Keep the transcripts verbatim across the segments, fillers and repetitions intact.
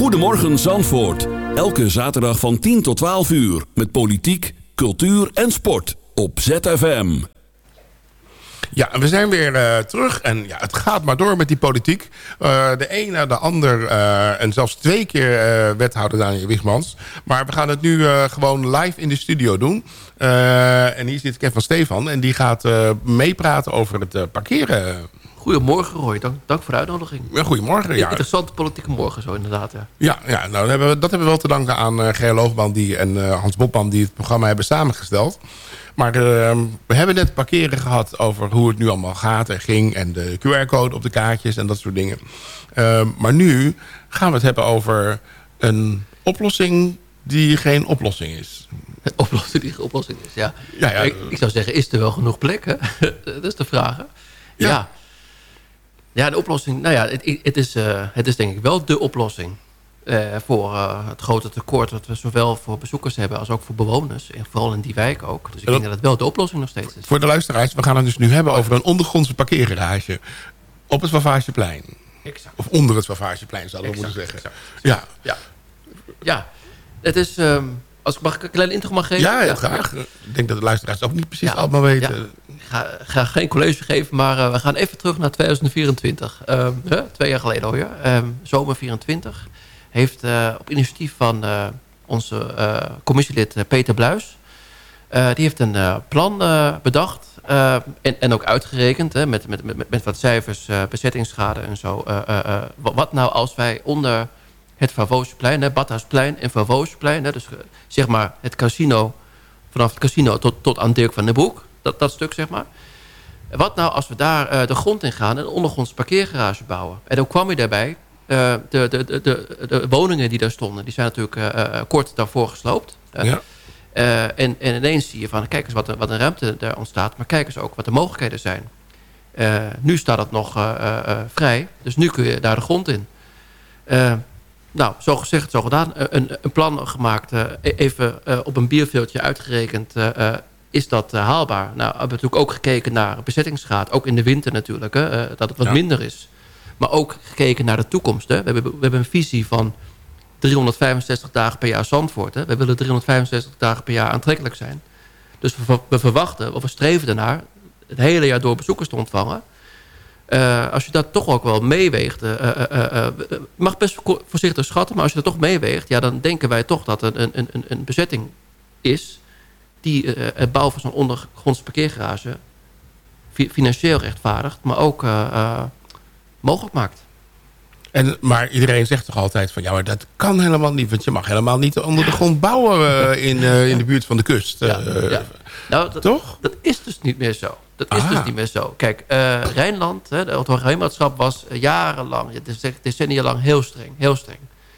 Goedemorgen Zandvoort. Elke zaterdag van tien tot twaalf uur. Met politiek, cultuur en sport. Op Z F M. Ja, we zijn weer uh, terug. En ja, het gaat maar door met die politiek. Uh, de een na de ander. Uh, en zelfs twee keer uh, wethouder Daniel Wiegmans. Maar we gaan het nu uh, gewoon live in de studio doen. Uh, en hier zit Ken van Stefan. En die gaat uh, meepraten over het uh, parkeren. Goedemorgen Roy, dank, dank voor de uitnodiging. Ja, goedemorgen. Ja. Interessante politieke morgen zo inderdaad. Ja, ja, ja nou, dat, hebben we, dat hebben we wel te danken aan uh, Ger Loogman die, en uh, Hans Botman die het programma hebben samengesteld. Maar uh, we hebben net parkeren gehad over hoe het nu allemaal gaat en ging. En de Q R-code op de kaartjes en dat soort dingen. Uh, maar nu gaan we het hebben over een oplossing die geen oplossing is. Een oplossing die geen oplossing is, ja. ja, ja. Ik, ik zou zeggen, is er wel genoeg plek? Hè? Dat is de vraag. Hè? Ja. ja. Ja, de oplossing, nou ja, het, het, is, uh, het is denk ik wel de oplossing. Uh, voor uh, het grote tekort wat we zowel voor bezoekers hebben als ook voor bewoners. En vooral in die wijk ook. Dus ik denk dat het wel de oplossing nog steeds is. Voor de luisteraars, we gaan het dus nu hebben over een ondergrondse parkeergarage. Op het Savageplein. Exact. Of onder het Savageplein, zouden we moeten zeggen. Exact. Ja. Ja. ja, het is... Um, als ik mag ik een kleine intro mag geven? Ja, heel ja, graag. Ik denk dat de luisteraars het ook niet precies ja, allemaal weten. Ja. Ik ga, ga geen college geven, maar uh, we gaan even terug naar tweeduizend vierentwintig. Um, uh, twee jaar geleden alweer. Um, zomer vierentwintig. Heeft uh, op initiatief van uh, onze uh, commissielid uh, Peter Bluis... Uh, die heeft een uh, plan uh, bedacht uh, en, en ook uitgerekend... Hè, met, met, met, met wat cijfers, uh, bezettingsschade en zo. Uh, uh, uh, wat nou als wij onder het Favosjeplein, Badhuisplein en Favosjeplein... dus uh, zeg maar het casino, vanaf het casino tot, tot aan Dirk van den Broek... Dat, dat stuk zeg maar. Wat nou als we daar uh, de grond in gaan en een ondergronds parkeergarage bouwen? En dan kwam je daarbij... Uh, de, de, de, de, de woningen die daar stonden, die zijn natuurlijk uh, uh, kort daarvoor gesloopt. Uh, ja. uh, en, en ineens zie je van, kijk eens wat, wat een ruimte daar ontstaat, maar kijk eens ook wat de mogelijkheden zijn. Uh, nu staat het nog uh, uh, vrij, dus nu kun je daar de grond in. Uh, nou, zo gezegd, zo gedaan. Uh, een, een plan gemaakt, uh, even uh, op een bierveeltje uitgerekend, uh, uh, is dat uh, haalbaar? Nou, we hebben natuurlijk ook gekeken naar bezettingsgraad, ook in de winter natuurlijk, hè, uh, dat het wat ja. minder is. Maar ook gekeken naar de toekomst. Hè. We, hebben, we hebben een visie van driehonderdvijfenzestig dagen per jaar Zandvoort. Hè. We willen driehonderdvijfenzestig dagen per jaar aantrekkelijk zijn. Dus we, we verwachten, of we streven ernaar... het hele jaar door bezoekers te ontvangen. Uh, als je dat toch ook wel meeweegt... Uh, uh, uh, uh, mag best voorzichtig schatten... maar als je dat toch meeweegt... Ja, dan denken wij toch dat het een, een, een bezetting is... die uh, het bouwen van zo'n ondergrondse parkeergarage... fi- financieel rechtvaardigt... maar ook... Uh, uh, mogelijk maakt. En, maar iedereen zegt toch altijd van... ja, maar dat kan helemaal niet... want je mag helemaal niet onder de grond bouwen... Uh, in, uh, in de buurt van de kust. Ja, uh, ja. Nou, dat, toch? Dat is dus niet meer zo. Dat is ah. dus niet meer zo. Kijk, uh, Rijnland, hè, het Rijnlandschap was uh, jarenlang... het is decennia lang heel streng. Heel streng.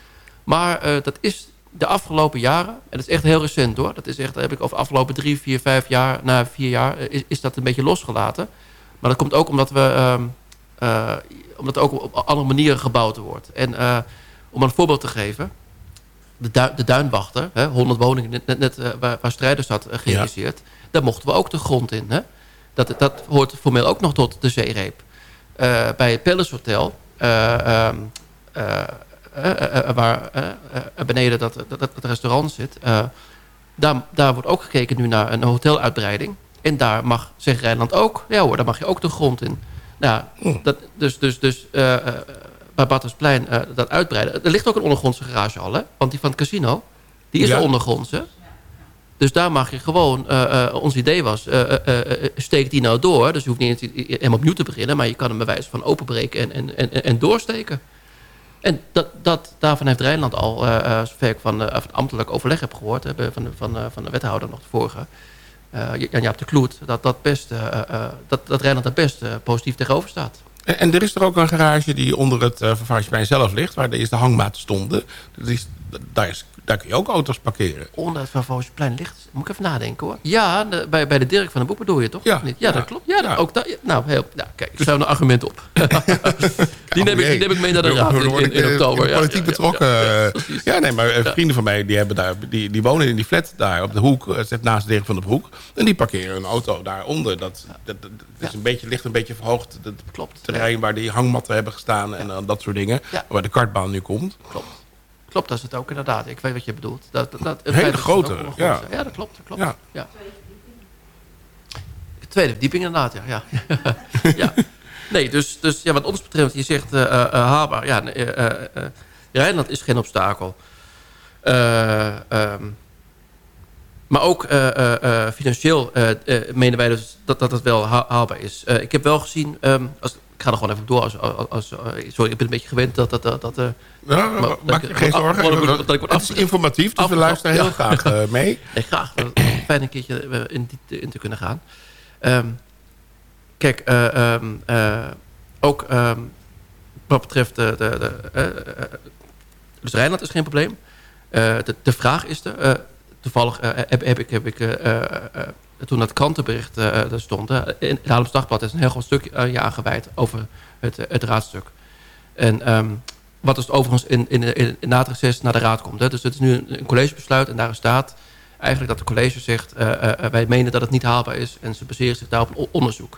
Maar uh, dat is de afgelopen jaren... en dat is echt heel recent hoor... dat is echt, heb ik over de afgelopen drie, vier, vijf jaar... na vier jaar uh, is, is dat een beetje losgelaten. Maar dat komt ook omdat we... Uh, Uh, omdat het ook op andere manieren gebouwd wordt. En uh, om een voorbeeld te geven... de, du- de Duinwachter, hè, honderd woningen net, net, net uh, waar, waar Strijders had uh, gerealiseerd... Ja. Daar mochten we ook de grond in. Hè? Dat, dat hoort formeel ook nog tot de zeereep. Uh, bij het Palace Hotel... Uh, um, uh, uh, uh, uh, waar uh, uh, beneden dat, dat, dat het restaurant zit... Uh, daar, daar wordt ook gekeken nu naar een hoteluitbreiding. En daar mag, zegt Rijnland ook... ja hoor, daar mag je ook de grond in... Nou, dat, dus, dus, dus uh, uh, bij Badhuisplein uh, dat uitbreiden. Er ligt ook een ondergrondse garage al, hè? Want die van het casino, die is ja. ondergrondse. Dus daar mag je gewoon... Uh, uh, ons idee was, uh, uh, uh, steek die nou door. Dus je hoeft niet helemaal opnieuw te beginnen... maar je kan hem bij wijze van openbreken en, en, en, en doorsteken. En dat, dat, daarvan heeft Rijnland al, uh, uh, zover ik van, uh, van ambtelijk overleg heb gehoord... Hè, van, de, van, uh, van de wethouder nog de vorige... Uh, Jan-Jaap de Kloet, dat, dat, best, uh, uh, dat, dat Rijnland daar best uh, positief tegenover staat. En, en er is er ook een garage die onder het uh, Savageplein zelf ligt... waar de eerste hangmaten stonden. Dat is, daar, is, daar kun je ook auto's parkeren. Onder het Savageplein ligt... Moet ik even nadenken hoor. Ja, de, bij, bij de Dirk van den Broek bedoel je toch? Ja, niet? ja, ja dat klopt. Ja, ja. Ook dat, ja, nou, heel, nou, kijk, ik schrijf een argument op. die, neem ik, die neem ik mee naar de raad in, in, in, in oktober. Ja, politiek ja, betrokken. Ja, ja, ja, ja, nee, maar ja. vrienden van mij die, hebben daar, die, die wonen in die flat daar op de hoek... naast Dirk van den Broek. En die parkeren een auto daaronder. Dat, dat, dat is ja. een beetje, ligt een beetje verhoogd. Het klopt. terrein ja. waar die hangmatten hebben gestaan en ja. uh, dat soort dingen. Ja. Waar de kartbaan nu komt. Klopt. klopt, dat is het ook inderdaad. Ik weet wat je bedoelt. Dat, dat, dat, een hele grote, ja. Ja, dat klopt. Dat klopt. Ja. Ja. De tweede verdieping inderdaad, ja. ja. ja. Nee, dus, dus ja, wat ons betreft, je zegt uh, uh, haalbaar. Ja, uh, uh, uh, Rijnland is geen obstakel. Uh, um, maar ook uh, uh, uh, financieel uh, uh, menen wij dus dat, dat het wel ha- haalbaar is. Uh, ik heb wel gezien... Um, als, ik ga er gewoon even door. Als, als, als, uh, sorry, ik ben een beetje gewend dat... dat, dat, dat uh, ja, maar, maak je geen zorgen. Dat, dat, dat, het is informatief, dus we luisteren heel ja. graag uh, mee. Nee, graag. Fijn een keertje uh, in, die, in te kunnen gaan. Um, kijk, uh, um, uh, ook um, wat betreft... de, de, de, uh, uh, dus Rijnland is geen probleem. Uh, de, de vraag is er... Uh, toevallig uh, heb, heb ik... Heb ik uh, uh, toen dat krantenbericht uh, er stond... Uh, in het Haarlems Dagblad is een heel groot stukje uh, aangewijd... over het, uh, het raadstuk. En um, wat is het overigens in, in, in, in na het reces naar de raad komt. Hè? Dus het is nu een, een collegebesluit en daar staat... eigenlijk dat het college zegt... Uh, uh, wij menen dat het niet haalbaar is... en ze baseren zich daarop op onderzoek.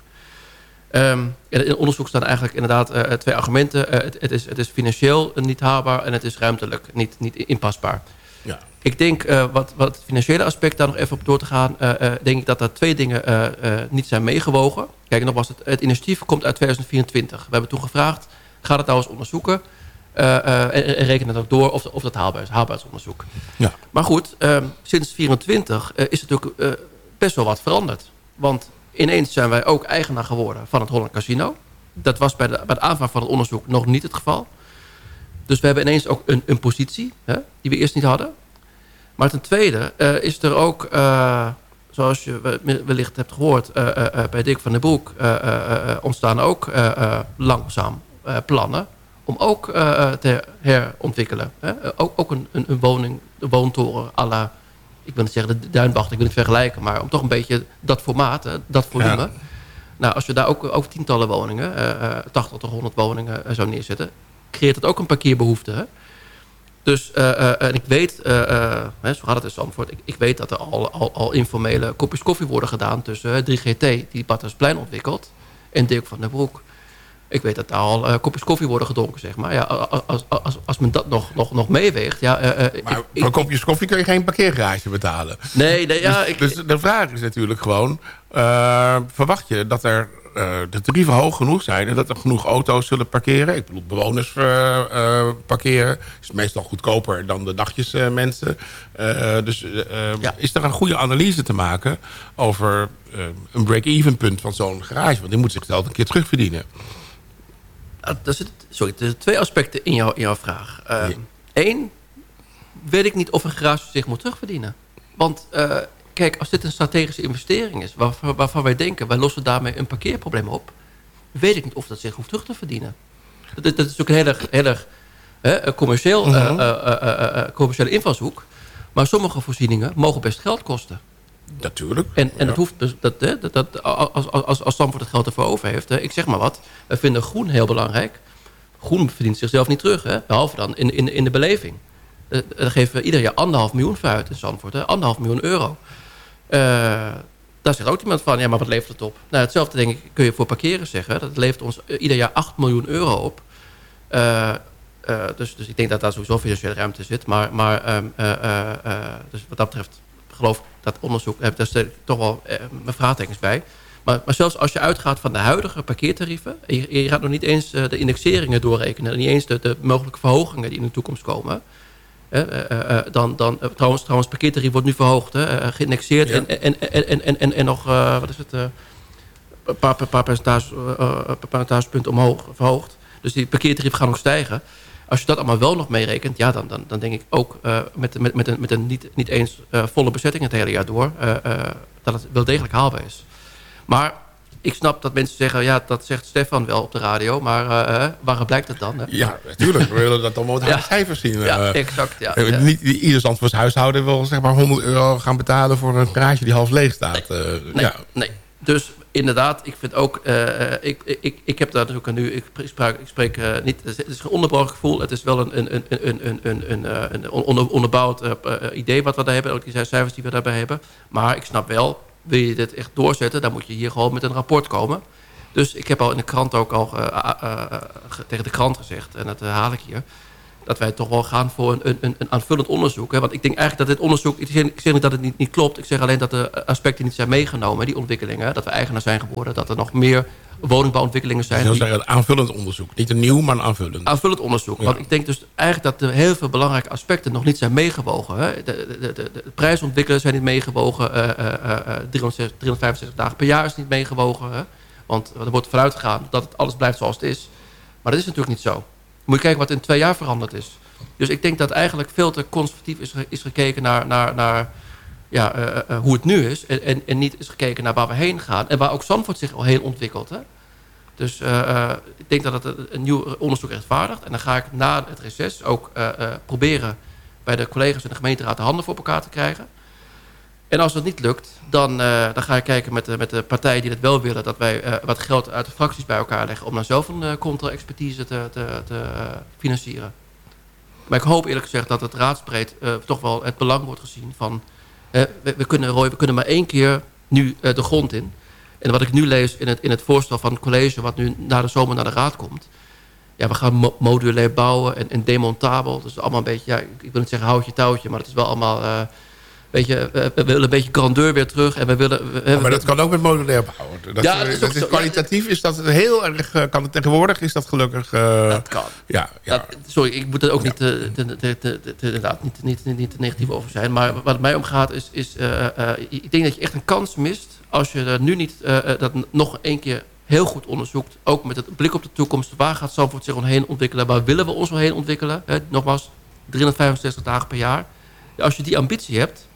Um, in het onderzoek staan eigenlijk inderdaad uh, twee argumenten. Uh, het, het, is, het is financieel niet haalbaar... en het is ruimtelijk niet, niet inpasbaar. Ja. Ik denk, uh, wat, wat het financiële aspect daar nog even op door te gaan... Uh, uh, denk ik dat er twee dingen uh, uh, niet zijn meegewogen. Kijk, nogmaals, het, het initiatief komt uit tweeduizend vierentwintig. We hebben toen gevraagd, ga het nou eens onderzoeken... Uh, uh, en, en reken het ook door of, of dat haalbaar is, haalbaarheidsonderzoek. Ja. Maar goed, uh, sinds vierentwintig uh, is het natuurlijk uh, best wel wat veranderd. Want ineens zijn wij ook eigenaar geworden van het Holland Casino. Dat was bij de, bij de aanvang van het onderzoek nog niet het geval. Dus we hebben ineens ook een, een positie hè, die we eerst niet hadden. Maar ten tweede uh, is er ook, uh, zoals je wellicht hebt gehoord... Uh, uh, uh, bij Dick van den Broek uh, uh, uh, ontstaan ook uh, uh, langzaam uh, plannen... om ook uh, te herontwikkelen. Hè? Ook, ook een, een, een woning, een woontoren à la... ik wil niet zeggen de Duinwacht, ik wil het vergelijken... maar om toch een beetje dat formaat, hè, dat volume... Ja. Nou, als je daar ook, ook tientallen woningen... Uh, tachtig tot honderd woningen uh, zou neerzetten... creëert het ook een parkeerbehoefte. Hè? Dus, uh, uh, en ik weet, uh, uh, hè, zo gaat het in Zandvoort... Ik, ik weet dat er al, al, al informele kopjes koffie worden gedaan... tussen uh, drie G T, die Badhuisplein ontwikkelt... en Dirk van den Broek. Ik weet dat daar al uh, kopjes koffie worden gedronken, zeg maar. Ja, als, als, als men dat nog, nog, nog meeweegt... Ja, uh, maar ik, voor ik, kopjes koffie kun je geen parkeergarage betalen. Nee, nee ja... Dus, ik, dus de vraag is natuurlijk gewoon... Uh, verwacht je dat er uh, de tarieven hoog genoeg zijn... en dat er genoeg auto's zullen parkeren? Ik bedoel, bewoners uh, uh, parkeren. Is meestal goedkoper dan de dagjesmensen. Uh, dus uh, ja. Is er een goede analyse te maken... over uh, een break-even punt van zo'n garage? Want die moet zichzelf een keer terugverdienen. Er zitten, sorry, er zijn twee aspecten in, jou, in jouw vraag. Eén, uh, weet ik niet of een garage zich moet terugverdienen. Want uh, kijk, als dit een strategische investering is... Waarvan, waarvan wij denken, wij lossen daarmee een parkeerprobleem op... weet ik niet of dat zich hoeft terug te verdienen. Dat, dat is ook een heel erg, heel erg hè, commercieel, uh-huh. uh, uh, uh, uh, commerciële invalshoek. Maar sommige voorzieningen mogen best geld kosten. Natuurlijk. En, en ja. dat hoeft dus, dat, hè, dat, dat, als, als, als Zandvoort het geld ervoor over heeft... Hè, ik zeg maar wat, we vinden groen heel belangrijk. Groen verdient zichzelf niet terug, hè, behalve dan in, in, in de beleving. Uh, daar geven we ieder jaar anderhalf miljoen voor uit in Zandvoort. Hè, anderhalf miljoen euro. Uh, daar zegt ook iemand van, ja, maar wat levert het op? Nou, hetzelfde denk ik kun je voor parkeren zeggen. Dat levert ons ieder jaar acht miljoen euro op. Uh, uh, dus, dus ik denk dat daar sowieso financiële ruimte zit. Maar, maar um, uh, uh, uh, dus wat dat betreft... geloof dat onderzoek, daar zit toch wel eh, mijn vraagtekens bij. Maar, maar zelfs als je uitgaat van de huidige parkeertarieven... en je, je gaat nog niet eens uh, de indexeringen doorrekenen... en niet eens de, de mogelijke verhogingen die in de toekomst komen... Uh, uh, uh, dan, dan uh, trouwens, trouwens, het parkeertarief wordt nu verhoogd, hè, uh, geïndexeerd... Ja. En, en, en, en, en, en, en nog, uh, wat is het, uh, een paar, paar, percentage, uh, percentagepunten omhoog verhoogd. Dus die parkeertarieven gaan nog stijgen... Als je dat allemaal wel nog meerekent... ja, dan, dan, dan denk ik ook uh, met, met, met een, met een niet, niet eens uh, volle bezetting het hele jaar door... Uh, uh, dat het wel degelijk haalbaar is. Maar ik snap dat mensen zeggen... ja, dat zegt Stefan wel op de radio... maar uh, waar blijkt het dan? Hè? Ja, natuurlijk. We willen dat allemaal met ja. cijfers zien. Ja, uh, exact. Ja, uh, niet ieder Zandvoorts huishouden wil zeg maar honderd euro gaan betalen... voor een garage die half leeg staat. Nee, uh, nee, ja. nee. Dus inderdaad, ik vind ook... Uh, ik, ik, ik heb daar natuurlijk nu... Ik spreek, ik spreek uh, niet... Het is geen onderbroken gevoel. Het is wel een, een, een, een, een, een, een, een onder, onderbouwd uh, idee wat we daar hebben. Ook die cijfers die we daarbij hebben. Maar ik snap wel... Wil je dit echt doorzetten... dan moet je hier gewoon met een rapport komen. Dus ik heb al in de krant ook al... Uh, uh, uh, tegen de krant gezegd... en dat herhaal ik hier... dat wij toch wel gaan voor een, een, een aanvullend onderzoek. Hè? Want ik denk eigenlijk dat dit onderzoek... Ik zeg, ik zeg niet dat het niet, niet klopt. Ik zeg alleen dat de aspecten niet zijn meegenomen, die ontwikkelingen. Dat we eigenaar zijn geworden. Dat er nog meer woningbouwontwikkelingen zijn. Dus die... zeggen, een aanvullend onderzoek. Niet een nieuw, maar een aanvullend. Aanvullend onderzoek. Ja. Want ik denk dus eigenlijk dat er heel veel belangrijke aspecten nog niet zijn meegewogen. Hè? De, de, de, de, de prijsontwikkelingen zijn niet meegewogen. Uh, uh, uh, driehonderdvijfenzestig dagen per jaar is niet meegewogen. Hè? Want er wordt vanuit gegaan dat het alles blijft zoals het is. Maar dat is natuurlijk niet zo. Moet je kijken wat in twee jaar veranderd is. Dus ik denk dat eigenlijk veel te conservatief is, is gekeken naar, naar, naar ja, uh, uh, hoe het nu is. En, en, en niet is gekeken naar waar we heen gaan. En waar ook Zandvoort zich al heel ontwikkelt. Hè? Dus uh, uh, ik denk dat het een nieuw onderzoek rechtvaardigt. En dan ga ik na het reces ook uh, uh, proberen bij de collega's in de gemeenteraad de handen voor elkaar te krijgen. En als dat niet lukt, dan, uh, dan ga ik kijken met de, met de partijen die dat wel willen... dat wij uh, wat geld uit de fracties bij elkaar leggen... om dan zelf een uh, contra-expertise te, te, te uh, financieren. Maar ik hoop eerlijk gezegd dat het raadsbreed uh, toch wel het belang wordt gezien van... Uh, we, we, kunnen, Roy, we kunnen maar één keer nu uh, de grond in. En wat ik nu lees in het, in het voorstel van het college... wat nu na de zomer naar de raad komt... ja, we gaan mo modulair bouwen en, en demontabel. Dus allemaal een beetje, ja, ik, ik wil niet zeggen houtje touwtje... maar het is wel allemaal... Uh, Weet je, we, we willen een beetje grandeur weer terug. En we willen, we, oh, maar dat kan ook met modulair bouwen. Dat, ja, dat is, dat is kwalitatief is dat heel erg... Kan het tegenwoordig is dat gelukkig... Uh, dat kan. Ja, ja. Dat, sorry, ik moet er ook ja. niet, te, te, te, te, te, inderdaad, niet, niet, niet, niet te negatief over zijn. Maar wat het mij om gaat is... is uh, uh, ik denk dat je echt een kans mist... als je er nu niet uh, dat nog één keer heel goed onderzoekt. Ook met het blik op de toekomst. Waar gaat Zandvoort zich omheen ontwikkelen? Waar willen we ons omheen ontwikkelen? Hè? Nogmaals, driehonderdvijfenzestig dagen per jaar. Ja, als je die ambitie hebt...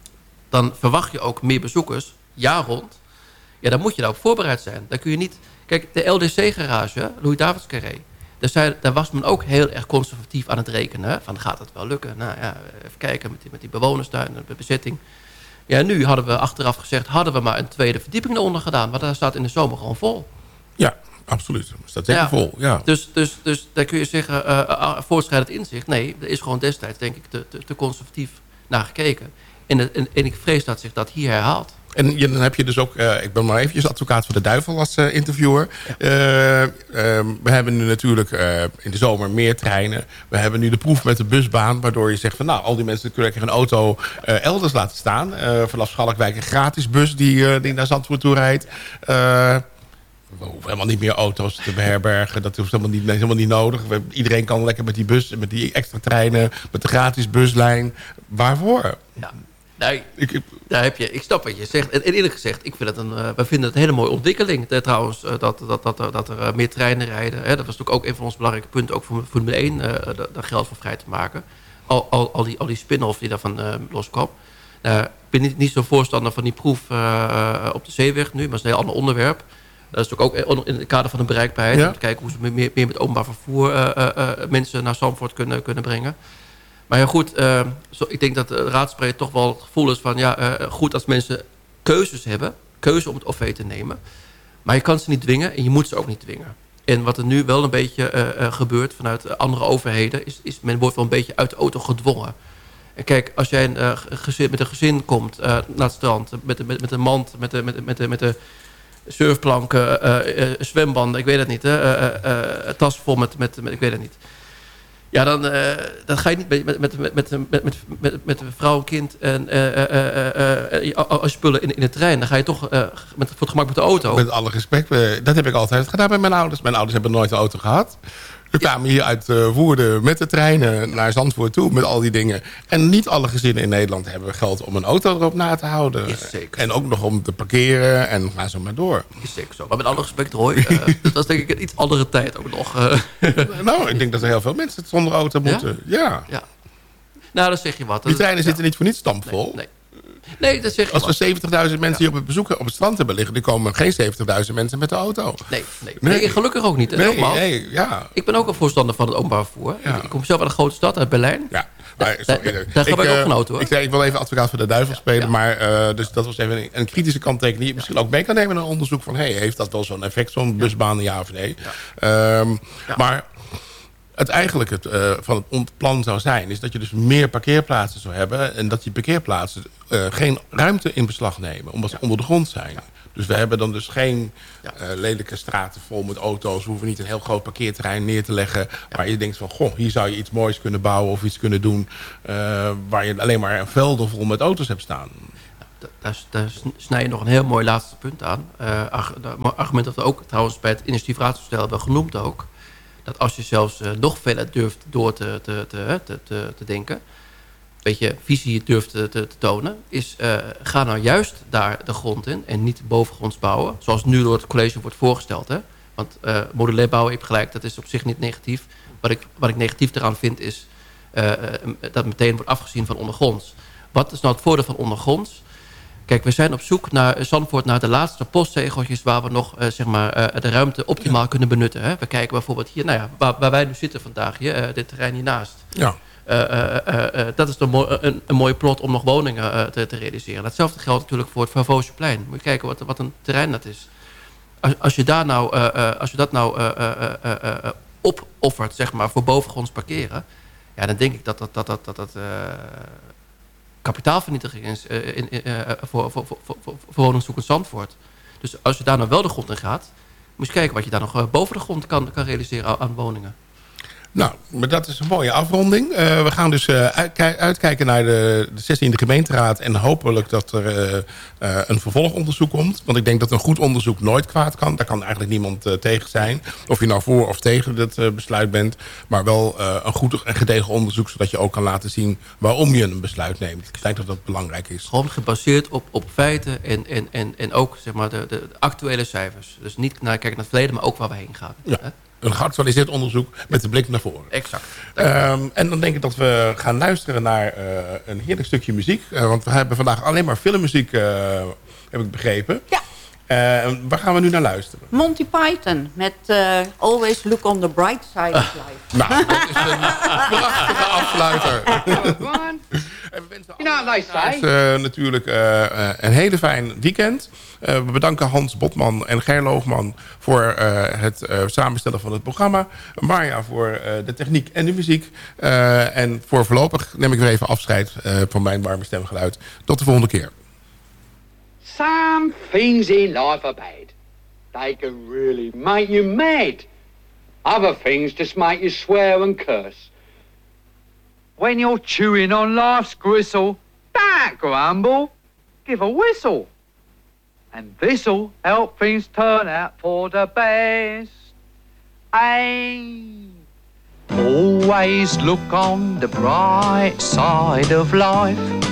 dan verwacht je ook meer bezoekers, jaar rond. Ja, dan moet je daarop voorbereid zijn. Dan kun je niet... Kijk, de L D C-garage, Louis Davids Carré... Daar, zei, daar was men ook heel erg conservatief aan het rekenen. Hè? Van, gaat het wel lukken? Nou ja, even kijken met die, met die bewonerstuin en de bezetting. Ja, nu hadden we achteraf gezegd... hadden we maar een tweede verdieping eronder gedaan. Maar daar staat in de zomer gewoon vol. Ja, absoluut. Dat staat zeker ja, vol, ja. Dus, dus, dus daar kun je zeggen, uh, voortschrijdend inzicht. Nee, er is gewoon destijds, denk ik, te, te, te conservatief naar gekeken. En, en, en ik vrees dat zich dat hier herhaalt. En je, dan heb je dus ook... Uh, ik ben maar eventjes advocaat van de duivel als uh, interviewer. Ja. Uh, uh, we hebben nu natuurlijk uh, in de zomer meer treinen. We hebben nu de proef met de busbaan... waardoor je zegt van nou, al die mensen kunnen een auto uh, elders laten staan. Uh, vanaf Schalkwijk een gratis bus die, uh, die naar Zandvoort toe rijdt. Uh, we hoeven helemaal niet meer auto's te beherbergen. Dat is helemaal niet, helemaal niet nodig. We, iedereen kan lekker met die bus, met die extra treinen... met de gratis buslijn. Waarvoor? Ja. Nee, ik, ik, daar heb je, ik snap wat je zegt. En, en eerlijk gezegd, ik vind het een, uh, wij vinden het een hele mooie ontwikkeling. Uh, trouwens, uh, dat, dat, dat, er, dat er uh, meer treinen rijden. Hè. Dat was natuurlijk ook een van onze belangrijke punten... ook voor Formule één, uh, daar geld voor vrij te maken. Al, al, al die, al die spin-off die daarvan uh, loskwam. Uh, ik ben niet, niet zo voorstander van die proef uh, uh, op de zeeweg nu... maar dat is een heel ander onderwerp. Dat is natuurlijk ook in het kader van de bereikbaarheid... Ja. om te kijken hoe ze meer, meer met openbaar vervoer... Uh, uh, uh, mensen naar Zandvoort kunnen, kunnen brengen... Maar ja, goed, uh, zo, ik denk dat de raadsbreed toch wel het gevoel is van... ja, uh, goed als mensen keuzes hebben, keuze om het O V te nemen. Maar je kan ze niet dwingen en je moet ze ook niet dwingen. En wat er nu wel een beetje uh, uh, gebeurt vanuit andere overheden... Is, is men wordt wel een beetje uit de auto gedwongen. En kijk, als jij een, uh, gezin, met een gezin komt uh, naar het strand... met, met, met een mand, met de, met, met, met de surfplanken, uh, uh, zwembanden, ik weet het niet... Hè, uh, uh, uh, tas vol met, met, met, ik weet het niet... Ja, dan, uh, dan ga je niet met, met, met, met, met, met, met, met een vrouw en kind en uh, uh, uh, uh, als je spullen in, in de trein. Dan ga je toch uh, met, voor het gemak met de auto. Met alle respect, dat heb ik altijd gedaan met mijn ouders. Mijn ouders hebben nooit een auto gehad. We kwamen hier uit uh, Woerden met de treinen naar Zandvoort toe, met al die dingen. En niet alle gezinnen in Nederland hebben geld om een auto erop na te houden. Is zeker. En ook nog om te parkeren en ga zo maar door. Is zeker zo. Maar met alle respect, Roy, uh, dat is denk ik een iets andere tijd ook nog. Uh. Nou, ik denk dat er heel veel mensen zonder auto moeten. Ja? Ja. Ja. Nou, dan zeg je wat. Die treinen ja. zitten niet voor niets stampvol. Nee, nee. Nee, dat zeg je Als we zeventigduizend mensen ja. hier op het bezoek op het strand hebben liggen... dan komen geen zeventigduizend mensen met de auto. Nee, nee. nee. nee gelukkig ook niet. Nee, nee, ja. Ik ben ook een voorstander van het openbaar vervoer. Ja. Ik kom zelf uit een grote stad, uit Berlijn. Ja. Maar, sorry, daar daar gebruik ik ook een auto, hoor. Ik, zei, ik wil even advocaat voor de duivel spelen. Ja. Maar uh, dus dat was even een, een kritische kanttekening... die je misschien ook mee kan nemen in een onderzoek van... hey, heeft dat wel zo'n effect, zo'n busbaan, ja of nee? Ja. Um, ja. Maar het eigenlijk het, uh, van het plan zou zijn... is dat je dus meer parkeerplaatsen zou hebben... en dat die parkeerplaatsen uh, geen ruimte in beslag nemen... omdat ze ja. onder de grond zijn. Ja. Dus we hebben dan dus geen ja. uh, lelijke straten vol met auto's. We hoeven niet een heel groot parkeerterrein neer te leggen... Ja. waar je denkt van, goh, hier zou je iets moois kunnen bouwen... of iets kunnen doen uh, waar je alleen maar een velden vol met auto's hebt staan. Daar, daar snij je nog een heel mooi laatste punt aan. Uh, argument dat we ook trouwens bij het initiatiefraadsvoorstel hebben genoemd ook... dat als je zelfs uh, nog verder durft door te, te, te, te, te, te denken... een beetje visie durft te, te, te tonen... is uh, ga nou juist daar de grond in en niet bovengronds bouwen... zoals nu door het college wordt voorgesteld. Hè? Want uh, modulair bouwen, je hebt gelijk, dat is op zich niet negatief. Wat ik, wat ik negatief eraan vind is uh, dat meteen wordt afgezien van ondergronds. Wat is nou het voordeel van ondergronds? Kijk, we zijn op zoek naar Zandvoort, naar de laatste postzegeltjes... waar we nog uh, zeg maar, uh, de ruimte optimaal ja. kunnen benutten. Hè? We kijken bijvoorbeeld hier, nou ja, waar, waar wij nu zitten vandaag... Hier, uh, dit terrein hiernaast. Ja. Uh, uh, uh, uh, dat is een, mo- een, een mooie plot om nog woningen uh, te, te realiseren. Datzelfde geldt natuurlijk voor het Vervoosjeplein. Moet je kijken wat, wat een terrein dat is. Als, als, je, daar nou, uh, uh, als je dat nou uh, uh, uh, uh, opoffert, zeg maar, voor bovengronds parkeren... ja, dan denk ik dat dat... dat, dat, dat, dat uh, kapitaalvernietiging is uh, in, uh, voor, voor, voor, voor, voor woningzoekend Zandvoort. Dus als je daar nou wel de grond in gaat... moet je kijken wat je daar nog uh, boven de grond kan, kan realiseren aan, aan woningen. Nou, maar dat is een mooie afronding. Uh, we gaan dus uh, uitkij- uitkijken naar de, de zestiende gemeenteraad... en hopelijk dat er uh, uh, een vervolgonderzoek komt. Want ik denk dat een goed onderzoek nooit kwaad kan. Daar kan eigenlijk niemand uh, tegen zijn. Of je nou voor of tegen dat uh, besluit bent. Maar wel uh, een goed en gedegen onderzoek... zodat je ook kan laten zien waarom je een besluit neemt. Ik denk dat dat belangrijk is. Gewoon gebaseerd op, op feiten en, en, en, en ook zeg maar, de, de actuele cijfers. Dus niet naar, kijken naar het verleden, maar ook waar we heen gaan. Ja. Hè? Een geactualiseerd onderzoek met de blik naar voren. Exact. Um, en dan denk ik dat we gaan luisteren naar uh, een heerlijk stukje muziek. Uh, want we hebben vandaag alleen maar filmmuziek, uh, heb ik begrepen. Ja. Uh, waar gaan we nu naar luisteren? Monty Python met uh, Always Look on the Bright Side of Life. Nou, dat is een prachtige afsluiter. En we wensen you know, nice uh, natuurlijk uh, uh, een hele fijn weekend. Uh, we bedanken Hans Botman en Ger Loogman voor uh, het uh, samenstellen van het programma. Marja voor uh, de techniek en de muziek. Uh, en voor voorlopig neem ik weer even afscheid uh, van mijn warme stemgeluid. Tot de volgende keer. Some things in life are bad. They can really make you mad. Other things just make you swear and curse. When you're chewing on life's gristle, don't grumble, give a whistle. And this'll help things turn out for the best. Aye. Always look on the bright side of life.